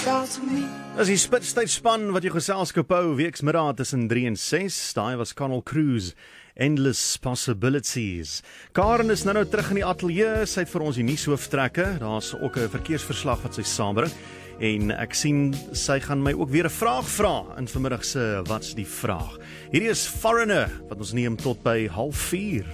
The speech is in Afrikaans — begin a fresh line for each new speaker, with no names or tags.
As die spitstydsspan wat jou geselskap hou, weksmiddag tussen 3 en 6, daai was Conal Cruise, Endless Possibilities. Karen is nou terug in die ateljee, sy het vir ons die nuushooftrekke, daar's ook 'n verkeersverslag wat sy saambring, en ek sien sy gaan my ook weer 'n vraag vra in vanmiddag se Wat's die vraag. Hierdie is Foreigner, wat ons neem tot by 3:30.